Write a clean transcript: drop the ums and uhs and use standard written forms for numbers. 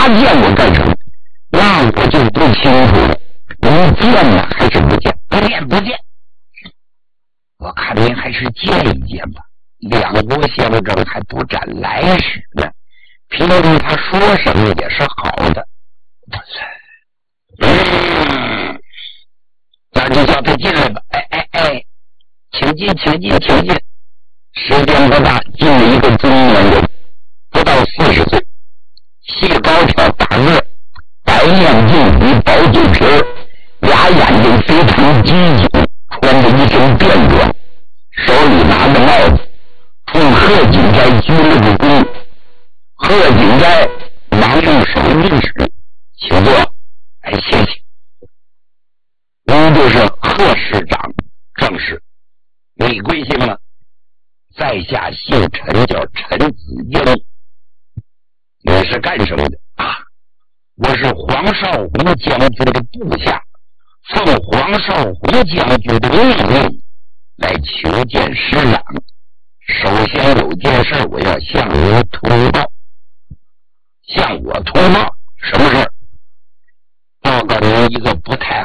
见我干什么？那我就不清楚了。你见呢还是不见？不见。我看您还是见一见吧。两国相争还不占来时呢，凭着他说什么也是好的。咱就叫他进来吧。请进。时间不大，进了一个中年人，不到40岁，细高挑大个，白面镜与薄酒皮，俩眼睛非常机警，穿着一身便装，手里拿着帽子，冲贺锦斋鞠了个躬。贺锦斋忙用手应使，请坐。谢谢。您就是贺市长，正是。你贵姓了？在下姓陈，叫陈子英。你是干什么的啊？我是黄绍竑将军的部下，奉黄绍竑将军的命令来求见师长。首先有件事我要向您通报。向我通报什么事？报告您一个不太